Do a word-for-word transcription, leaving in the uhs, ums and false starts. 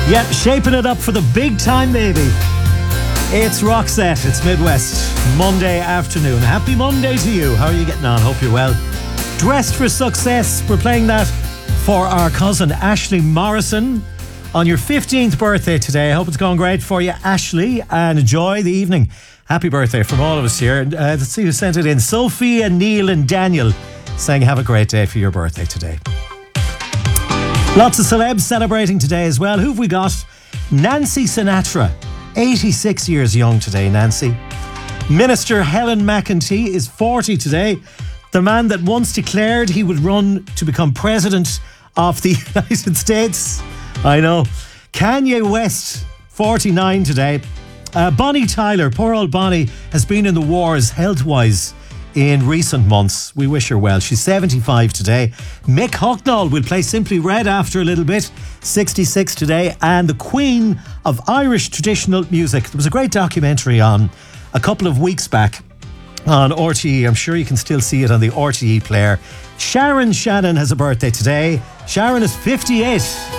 Yeah, shaping it up for the big time, baby. It's Roxette. It's Midwest Monday afternoon. Happy Monday to you. How are you getting on? Hope you're well. Dressed for Success. We're playing that for our cousin Ashley Morrison on your fifteenth birthday today. I hope it's going great for you, Ashley, and enjoy the evening. Happy birthday from all of us here. Uh, let's see who sent it in. Sophie and Neil and Daniel saying have a great day for your birthday today. Lots of celebs celebrating today as well. Who've we got? Nancy Sinatra, eighty-six years young today, Nancy. Minister Helen McEntee is forty today. The man that once declared he would run to become president of the United States. I know. Kanye West, forty-nine today. Uh, Bonnie Tyler, poor old Bonnie, has been in the wars health-wise in recent months. We wish her well. She's seventy-five today. Mick Hucknall will play Simply Red after a little bit, sixty-six today. And the Queen of Irish traditional music. There was a great documentary on a couple of weeks back on R T E. I'm sure you can still see it on the R T E player. Sharon Shannon has a birthday today. Sharon is fifty-eight.